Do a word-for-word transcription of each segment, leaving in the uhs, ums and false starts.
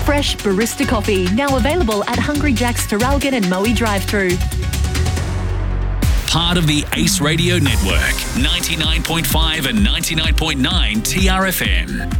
Fresh barista coffee, now available at Hungry Jack's Terralgan and Moe drive-thru. Part of the Ace Radio Network, ninety-nine point five and ninety-nine point nine T R F M.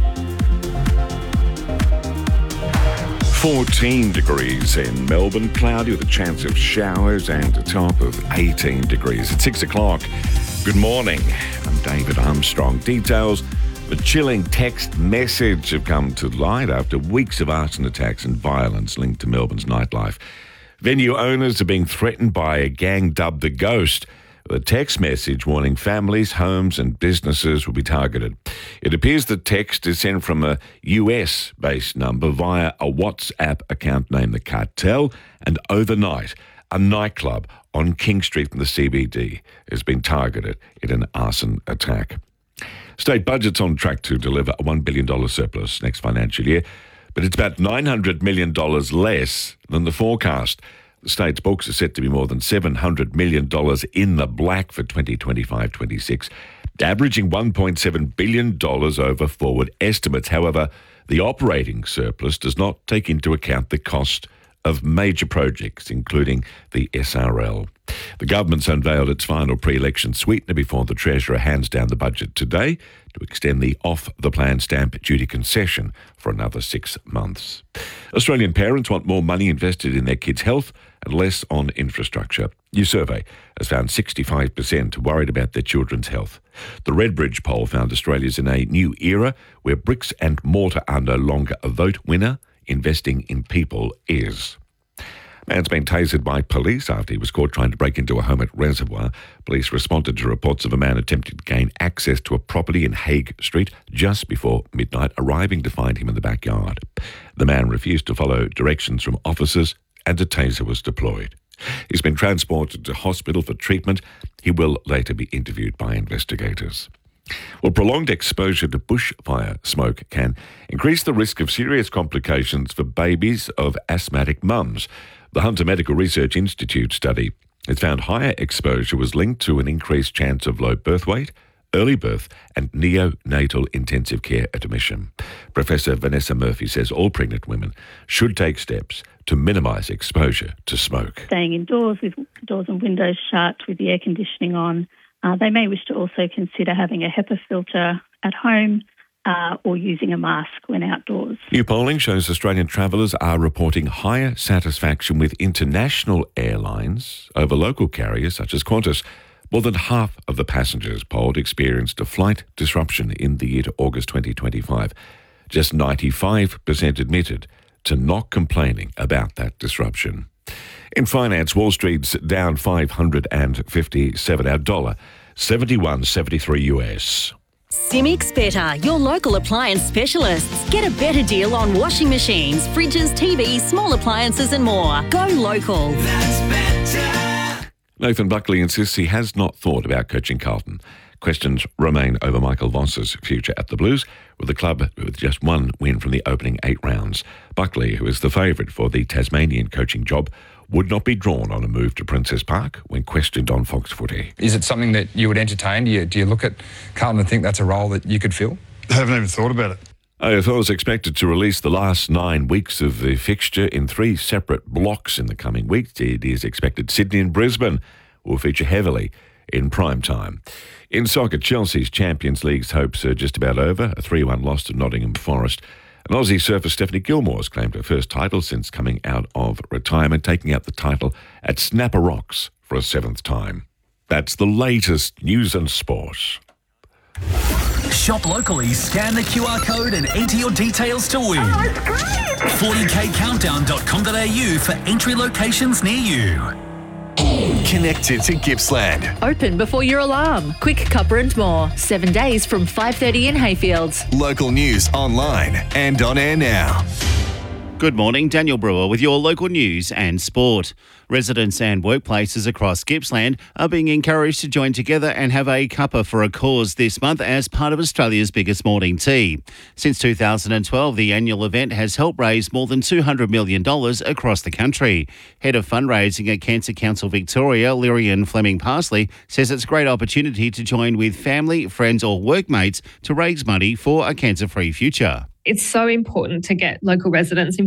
fourteen degrees in Melbourne, cloudy with a chance of showers and a top of eighteen degrees. At six o'clock, good morning. I'm David Armstrong. Details of a chilling text message have come to light after weeks of arson attacks and violence linked to Melbourne's nightlife. Venue owners are being threatened by a gang dubbed The Ghost. A text message warning families, homes and businesses will be targeted. It appears the text is sent from a U S-based number via a WhatsApp account named The Cartel, and overnight, a nightclub on King Street in the C B D has been targeted in an arson attack. State budget's on track to deliver a one billion dollars surplus next financial year, but it's about nine hundred million dollars less than the forecast. The state's books are set to be more than seven hundred million dollars in the black for twenty twenty-five twenty-six, averaging one point seven billion dollars over forward estimates. However, the operating surplus does not take into account the cost of major projects, including the S R L. The government's unveiled its final pre-election sweetener before the Treasurer hands down the budget today to extend the off-the-plan stamp duty concession for another six months. Australian parents want more money invested in their kids' health and less on infrastructure. New survey has found sixty-five percent worried about their children's health. The Redbridge poll found Australia's in a new era where bricks and mortar are no longer a vote winner. Investing in people is. Man's been tasered by police after he was caught trying to break into a home at Reservoir. Police responded to reports of a man attempting to gain access to a property in Hague Street just before midnight, arriving to find him in the backyard. The man refused to follow directions from officers and a taser was deployed. He's been transported to hospital for treatment. He will later be interviewed by investigators. Well, prolonged exposure to bushfire smoke can increase the risk of serious complications for babies of asthmatic mums. The Hunter Medical Research Institute study has found higher exposure was linked to an increased chance of low birth weight, early birth and neonatal intensive care admission. Professor Vanessa Murphy says all pregnant women should take steps to minimise exposure to smoke. Staying indoors with doors and windows shut, with the air conditioning on. Uh, they may wish to also consider having a HEPA filter at home uh, or using a mask when outdoors. New polling shows Australian travellers are reporting higher satisfaction with international airlines over local carriers such as Qantas. More than half of the passengers polled experienced a flight disruption in the year to August twenty twenty-five. Just ninety-five percent admitted to not complaining about that disruption. In finance, Wall Street's down five hundred fifty-seven, our dollar, seventy-one seventy-three U S. Simics Better, your local appliance specialists. Get a better deal on washing machines, fridges, T Vs, small appliances and more. Go local. That's better. Nathan Buckley insists he has not thought about coaching Carlton. Questions remain over Michael Voss's future at the Blues, with the club with just one win from the opening eight rounds. Buckley, who is the favourite for the Tasmanian coaching job, would not be drawn on a move to Princess Park when questioned on Fox Footy. Is it something that you would entertain? Do you, do you look at Carlton and think that's a role that you could fill? I haven't even thought about it. A F L is expected to release the last nine weeks of the fixture in three separate blocks in the coming weeks. It is expected Sydney and Brisbane will feature heavily in prime time. In soccer, Chelsea's Champions League's hopes are just about over. A three one loss to Nottingham Forest. And Aussie surfer Stephanie Gilmore has claimed her first title since coming out of retirement, taking out the title at Snapper Rocks for a seventh time. That's the latest news and sport. Shop locally, scan the Q R code and enter your details to win. Oh, it's great! forty k countdown dot com dot a u for entry locations near you. Connected to Gippsland. Open before your alarm. Quick Cuppa and more. Seven days from five thirty in Hayfields. Local news online and on air now. Good morning, Daniel Brewer with your local news and sport. Residents and workplaces across Gippsland are being encouraged to join together and have a cuppa for a cause this month as part of Australia's biggest morning tea. Since two thousand twelve, the annual event has helped raise more than two hundred million dollars across the country. Head of fundraising at Cancer Council Victoria, Lyrian Fleming Parsley, says it's a great opportunity to join with family, friends or workmates to raise money for a cancer-free future. It's so important to get local residents involved